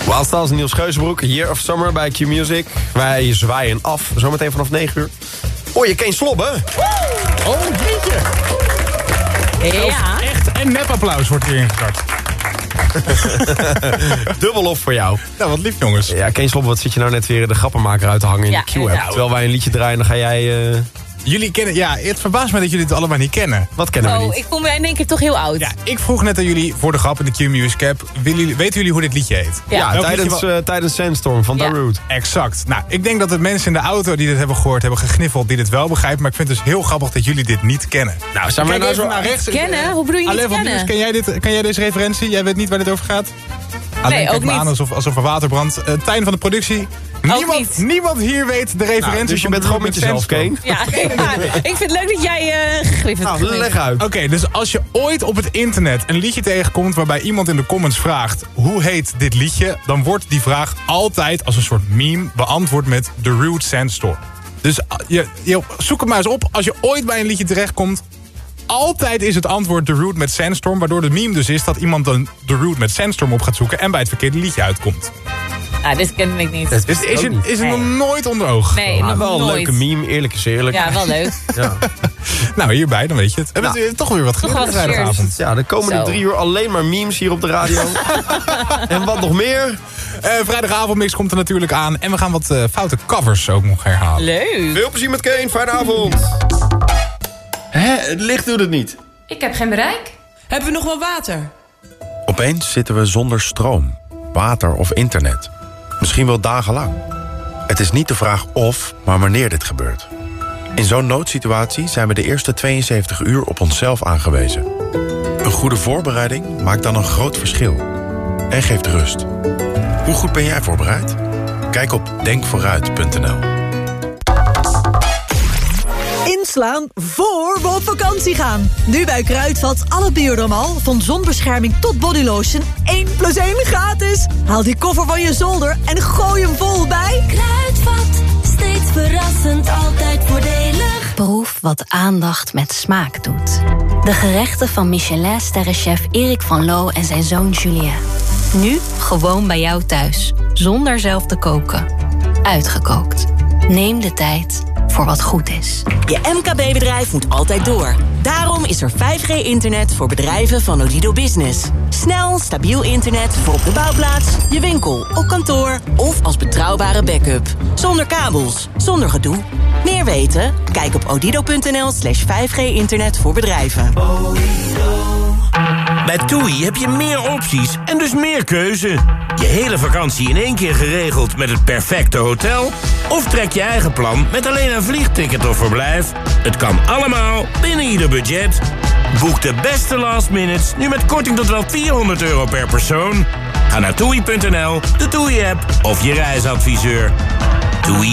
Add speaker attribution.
Speaker 1: Wildstars en Niels Geuzenbroek, Year of Summer bij Q-Music. Wij zwaaien af, zometeen vanaf 9 uur. Oh, je Keen Slobben.
Speaker 2: Oh, jeetje.
Speaker 3: Ja.
Speaker 2: Echt en nep applaus wordt hier ingestart.
Speaker 1: Dubbel op voor jou.
Speaker 2: Nou, wat lief, jongens.
Speaker 1: Ja, Keen Slobben, wat zit je nou net weer de grappenmaker uit te hangen in de Q-app?
Speaker 3: Ja.
Speaker 1: Terwijl wij een liedje draaien, dan ga jij...
Speaker 2: Jullie kennen... Ja, het verbaast me dat jullie het allemaal niet kennen.
Speaker 1: Wat kennen we niet?
Speaker 3: Ik voel me in één keer toch heel oud.
Speaker 2: Ja, ik vroeg net aan jullie voor de grap in de Q-Music app. Weten jullie hoe dit liedje heet?
Speaker 3: Ja.
Speaker 1: Ja, tijdens Sandstorm van Darude.
Speaker 2: Exact. Nou, ik denk dat de mensen in de auto die dit hebben gehoord, hebben gegniffeld, die dit wel begrijpen. Maar ik vind het dus heel grappig dat jullie dit niet kennen.
Speaker 1: Nou, zijn wij nou zo...
Speaker 2: naar rechts.
Speaker 3: Kennen? Hoe bedoel je niet kennen?
Speaker 2: Ken jij deze referentie? Jij weet niet waar dit over gaat?
Speaker 3: Nee, ook
Speaker 2: kijk me
Speaker 3: niet.
Speaker 2: aan alsof er water brandt. Tijn van de productie. Niemand hier weet de referentie.
Speaker 1: Nou, dus je
Speaker 2: van
Speaker 1: bent
Speaker 2: de
Speaker 1: gewoon met jezelf,
Speaker 2: Sandstorm.
Speaker 1: Keen.
Speaker 3: Ja, ik vind het leuk dat jij gegriffeld
Speaker 1: Nou, leg uit.
Speaker 2: Oké, dus als je ooit op het internet een liedje tegenkomt waarbij iemand in de comments vraagt hoe heet dit liedje, dan wordt die vraag altijd als een soort meme beantwoord met Darude Sandstorm. Dus zoek het maar eens op. Als je ooit bij een liedje terechtkomt, altijd is het antwoord Darude met Sandstorm, waardoor de meme dus is dat iemand dan Darude met Sandstorm op gaat zoeken en bij het verkeerde liedje uitkomt.
Speaker 3: Ah, dit ken ik niet.
Speaker 2: Dus is het nog nooit onder oog?
Speaker 3: Nee, nog
Speaker 1: Wel een
Speaker 3: nooit.
Speaker 1: leuke meme, eerlijk is eerlijk.
Speaker 3: Ja, wel leuk.
Speaker 1: Ja.
Speaker 2: Nou, hierbij, dan weet je het. Hebben we toch weer wat
Speaker 3: Toch wel
Speaker 2: geleerd vrijdagavond.
Speaker 1: Ja, de komende
Speaker 3: Zo.
Speaker 1: 3 uur alleen maar memes hier op de radio. En wat nog meer?
Speaker 2: Vrijdagavondmix komt er natuurlijk aan. En we gaan wat foute covers ook nog herhalen.
Speaker 3: Leuk.
Speaker 1: Veel plezier met Keen, fijne avond. Het licht doet het niet.
Speaker 4: Ik heb geen bereik.
Speaker 5: Hebben we nog wel water?
Speaker 6: Opeens zitten we zonder stroom, water of internet. Misschien wel dagenlang. Het is niet de vraag of, maar wanneer dit gebeurt. In zo'n noodsituatie zijn we de eerste 72 uur op onszelf aangewezen. Een goede voorbereiding maakt dan een groot verschil. En geeft rust. Hoe goed ben jij voorbereid? Kijk op denkvooruit.nl.
Speaker 7: Inslaan voor we op vakantie gaan. Nu bij Kruidvat alle Biodermal, van zonbescherming tot bodylotion, 1 + 1 gratis. Haal die koffer van je zolder en gooi hem vol bij
Speaker 8: Kruidvat, steeds verrassend, altijd voordelig.
Speaker 9: Proef wat aandacht met smaak doet. De gerechten van Michelin-sterrenchef Erik van Loo en zijn zoon Julien. Nu gewoon bij jou thuis, zonder zelf te koken. Uitgekookt. Neem de tijd voor wat goed is.
Speaker 10: Je MKB-bedrijf moet altijd door. Daarom is er 5G-internet voor bedrijven van Odido Business. Snel, stabiel internet voor op de bouwplaats, je winkel, op kantoor of als betrouwbare backup. Zonder kabels, zonder gedoe. Meer weten? Kijk op odido.nl/5G-internet voor bedrijven.
Speaker 11: Bij TUI heb je meer opties en dus meer keuze. Je hele vakantie in één keer geregeld met het perfecte hotel? Of trek je eigen plan met alleen een vliegticket of verblijf? Het kan allemaal binnen ieder budget. Boek de beste last minutes nu met korting tot wel €400 per persoon. Ga naar TUI.nl, de TUI-app of je reisadviseur. TUI.